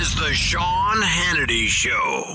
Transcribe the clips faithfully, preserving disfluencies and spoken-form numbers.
is the Sean Hannity Show.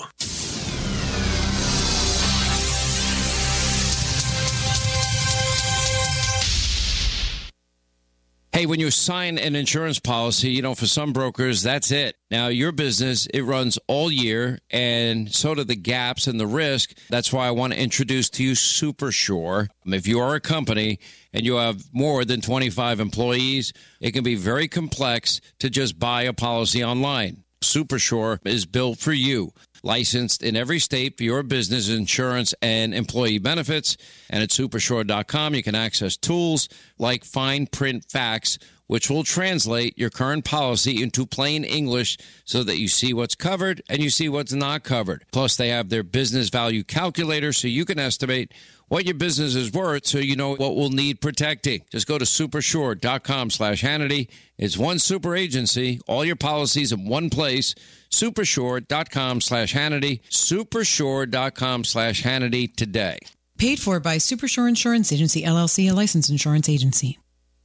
Hey, when you sign an insurance policy, you know, for some brokers, that's it. Now, your business, it runs all year, and so do the gaps and the risk. That's why I want to introduce to you SuperSure. If you are a company and you have more than twenty-five employees, it can be very complex to just buy a policy online. SuperSure is built for you. Licensed in every state for your business insurance and employee benefits. And at supersure dot com, you can access tools like fine print facts, which will translate your current policy into plain English so that you see what's covered and you see what's not covered. Plus, they have their business value calculator so you can estimate what your business is worth so you know what will need protecting. Just go to supersure dot com slash Hannity. It's one super agency, all your policies in one place. supersure dot com slash Hannity. supersure dot com slash Hannity today. Paid for by SuperSure Insurance Agency, L L C, a licensed insurance agency.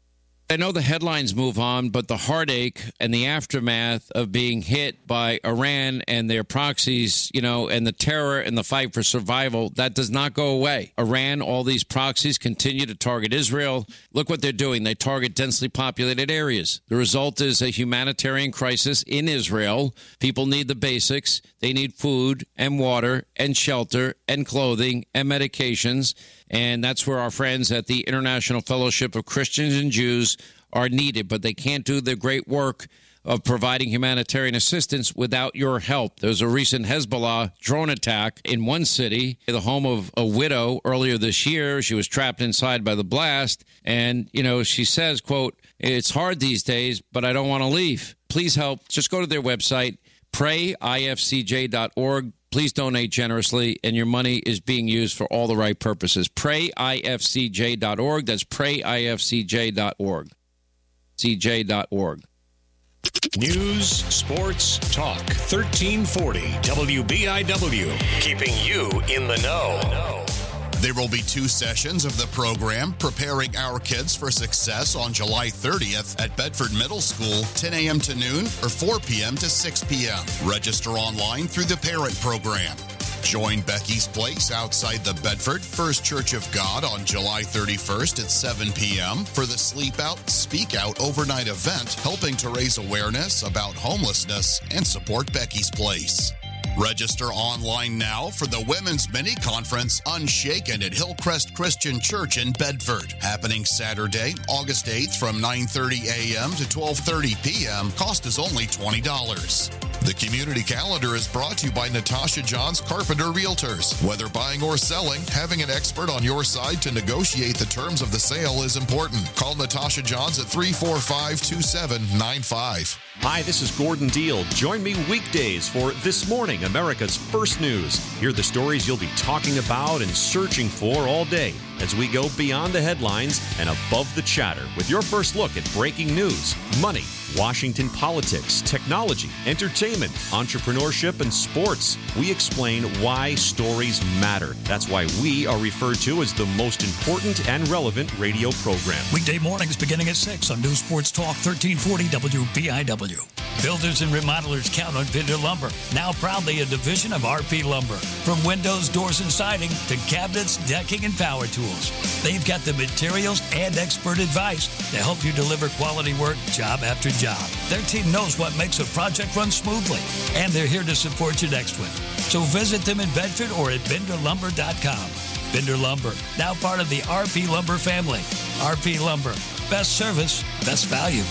I know the headlines move on, but the heartache and the aftermath of being hit by Iran and their proxies, you know, and the terror and the fight for survival, that does not go away. Iran, all these proxies continue to target Israel. Look what they're doing. They target densely populated areas. The result is a humanitarian crisis in Israel. People need the basics. They need food and water and shelter and clothing and medications. And that's where our friends at the International Fellowship of Christians and Jews are needed. But they can't do the great work of providing humanitarian assistance without your help. There was a recent Hezbollah drone attack in one city, the home of a widow earlier this year. She was trapped inside by the blast. And, you know, she says, quote, "It's hard these days, but I don't want to leave. Please help." Just go to their website, pray I F C J dot org. Please donate generously, and your money is being used for all the right purposes. pray I F C J dot org. That's pray I F C J dot org. C J dot org. News, sports, talk. thirteen forty W B I W. Keeping you in the know. There will be two sessions of the program, Preparing Our Kids for Success, on July thirtieth at Bedford Middle School, ten a.m. to noon or four p.m. to six p.m. Register online through the parent program. Join Becky's Place outside the Bedford First Church of God on July thirty-first at seven p.m. for the Sleep Out, Speak Out overnight event, helping to raise awareness about homelessness and support Becky's Place. Register online now for the Women's Mini Conference Unshaken at Hillcrest Christian Church in Bedford, happening Saturday, August eighth from nine thirty a.m. to twelve thirty p.m. Cost is only twenty dollars. The community calendar is brought to you by Natasha Johns Carpenter Realtors. Whether buying or selling, having an expert on your side to negotiate the terms of the sale is important. Call Natasha Johns at three four five, two seven nine five. Hi, this is Gordon Deal. Join me weekdays for This Morning, America's First News. Hear the stories you'll be talking about and searching for all day as we go beyond the headlines and above the chatter with your first look at breaking news, money, Washington politics, technology, entertainment, entrepreneurship, and sports. We explain why stories matter. That's why we are referred to as the most important and relevant radio program. Weekday mornings beginning at six on News Sports Talk thirteen forty W B I W. Builders and remodelers count on Pinder Lumber, now proudly a division of R P Lumber. From windows, doors, and siding to cabinets, decking, and power tools, they've got the materials and expert advice to help you deliver quality work job after job. Their team knows what makes a project run smoothly, and they're here to support your next one. So visit them in Bedford or at bender lumber dot com. Bender Lumber, now part of the R P Lumber family. R P Lumber, best service, best value.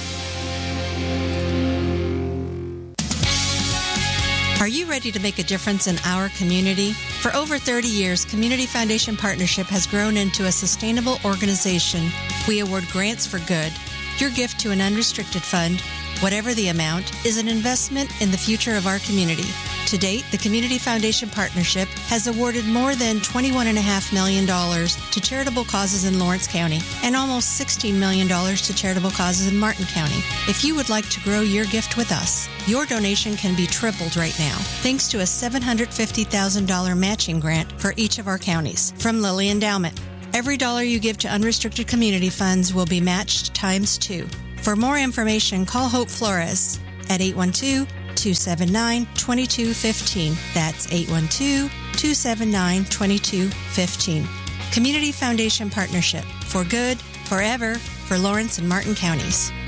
Are you ready to make a difference in our community? For over thirty years, Community Foundation Partnership has grown into a sustainable organization. We award grants for good. Your gift to an unrestricted fund, whatever the amount, is an investment in the future of our community. To date, the Community Foundation Partnership has awarded more than twenty-one point five million dollars to charitable causes in Lawrence County and almost sixteen million dollars to charitable causes in Martin County. If you would like to grow your gift with us, your donation can be tripled right now, thanks to a seven hundred fifty thousand dollars matching grant for each of our counties from Lilly Endowment. Every dollar you give to unrestricted community funds will be matched times two. For more information, call Hope Flores at eight one two, two seven nine, two two one five. That's eight one two, two seven nine, two two one five. Community Foundation Partnership. For good, forever, for Lawrence and Martin counties.